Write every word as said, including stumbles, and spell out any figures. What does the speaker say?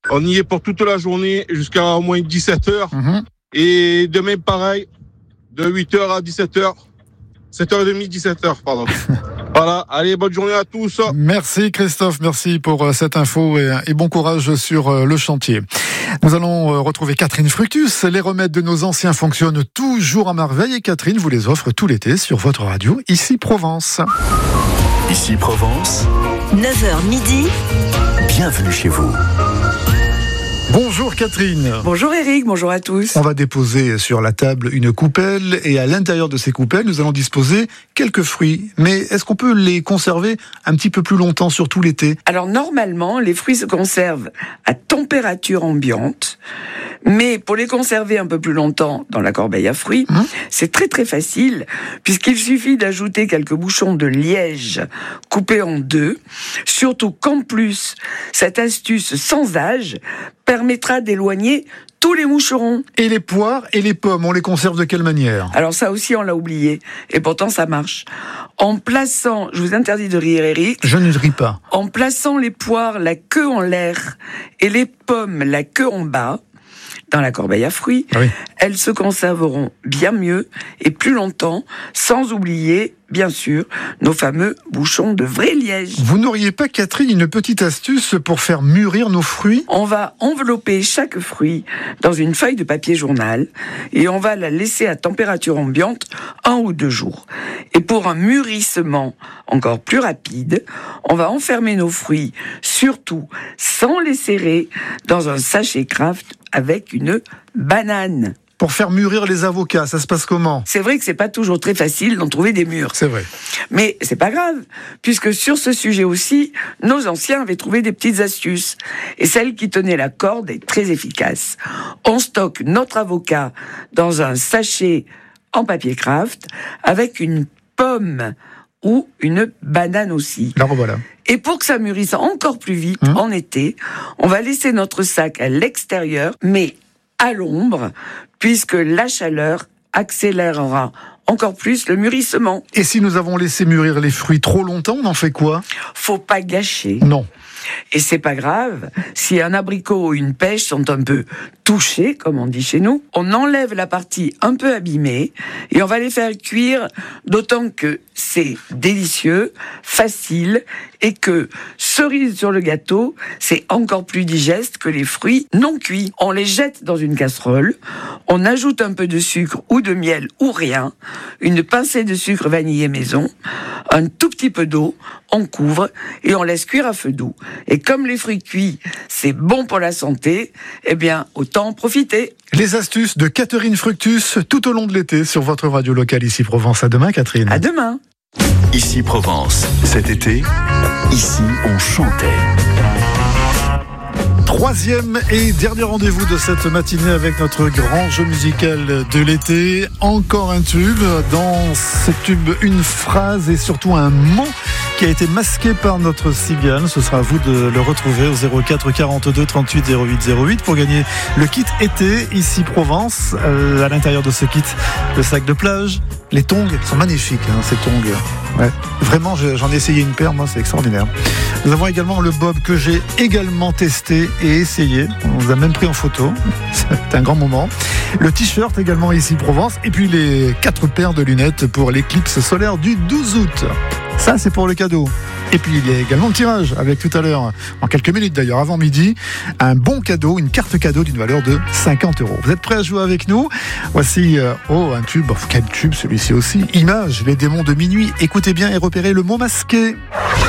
On y est pour toute la journée jusqu'à au moins dix-sept heures. Mmh. Et demain, pareil, de huit heures à dix-sept heures. sept heures trente, dix-sept heures, pardon. Voilà, allez, bonne journée à tous. Merci Christophe, merci pour cette info et, et bon courage sur le chantier. Nous allons retrouver Catherine Fructus. Les remèdes de nos anciens fonctionnent toujours à merveille et Catherine vous les offre tout l'été sur votre radio, Ici Provence. Ici Provence, neuf heures midi. Bienvenue chez vous. Bonjour Catherine. Bonjour Eric, bonjour à tous. On va déposer sur la table une coupelle et à l'intérieur de ces coupelles, nous allons disposer quelques fruits. Mais est-ce qu'on peut les conserver un petit peu plus longtemps, surtout l'été ? Alors normalement, les fruits se conservent à température ambiante, mais pour les conserver un peu plus longtemps dans la corbeille à fruits, mmh. c'est très très facile, puisqu'il suffit d'ajouter quelques bouchons de liège coupés en deux, surtout qu'en plus, cette astuce sans âge permettra d'éloigner tous les moucherons. Et les poires et les pommes, on les conserve de quelle manière ? Alors ça aussi, on l'a oublié. Et pourtant, ça marche. En plaçant, je vous interdis de rire, Eric. Je ne ris pas. En plaçant les poires la queue en l'air et les pommes la queue en bas, dans la corbeille à fruits, oui. elles se conserveront bien mieux et plus longtemps, sans oublier, bien sûr, nos fameux bouchons de vrai liège. Vous n'auriez pas, Catherine, une petite astuce pour faire mûrir nos fruits ? On va envelopper chaque fruit dans une feuille de papier journal et on va la laisser à température ambiante un ou deux jours. Et pour un mûrissement encore plus rapide, on va enfermer nos fruits, surtout sans les serrer, dans un sachet Kraft avec une banane. Pour faire mûrir les avocats, ça se passe comment ? C'est vrai que c'est pas toujours très facile d'en trouver des mûrs. C'est vrai. Mais c'est pas grave, puisque sur ce sujet aussi, nos anciens avaient trouvé des petites astuces. Et celle qui tenait la corde est très efficace. On stocke notre avocat dans un sachet en papier Kraft avec une pomme ou une banane aussi. La revoilà. Et pour que ça mûrisse encore plus vite, mmh. en été, on va laisser notre sac à l'extérieur, mais à l'ombre, puisque la chaleur accélérera encore plus le mûrissement. Et si nous avons laissé mûrir les fruits trop longtemps, on en fait quoi ? Faut pas gâcher. Non. Et c'est pas grave, si un abricot ou une pêche sont un peu touchés, comme on dit chez nous, on enlève la partie un peu abîmée et on va les faire cuire, d'autant que c'est délicieux, facile, et que, cerise sur le gâteau, c'est encore plus digeste que les fruits non cuits. On les jette dans une casserole, on ajoute un peu de sucre ou de miel ou rien, une pincée de sucre vanillé maison, un tout petit peu d'eau, on couvre et on laisse cuire à feu doux. Et comme les fruits cuits, c'est bon pour la santé, eh bien, autant en profiter. Les astuces de Catherine Fructus tout au long de l'été sur votre radio locale Ici Provence. À demain, Catherine. À demain. Ici Provence. Cet été, ici on chantait. Troisième et dernier rendez-vous de cette matinée avec notre grand jeu musical de l'été. Encore un tube. Dans ce tube, une phrase et surtout un mot qui a été masqué par notre cigane. Ce sera à vous de le retrouver au zéro quatre quarante-deux trente-huit zéro huit zéro huit pour gagner le kit été Ici Provence. Euh, à l'intérieur de ce kit, le sac de plage. Les tongs sont magnifiques, hein, ces tongs. Ouais. Vraiment, j'en ai essayé une paire, moi, c'est extraordinaire. Nous avons également le bob que j'ai également testé et essayé. On nous a même pris en photo. C'est un grand moment. Le t-shirt également Ici Provence. Et puis les quatre paires de lunettes pour l'éclipse solaire du douze août. Ça, c'est pour le cadeau. Et puis il y a également le tirage avec tout à l'heure, en quelques minutes d'ailleurs, avant midi, un bon cadeau, une carte cadeau d'une valeur de cinquante euros. Vous êtes prêts à jouer avec nous ? Voici, euh, oh, un tube, quel tube celui-ci aussi, Image, les démons de minuit. Écoutez bien et repérez le mot masqué.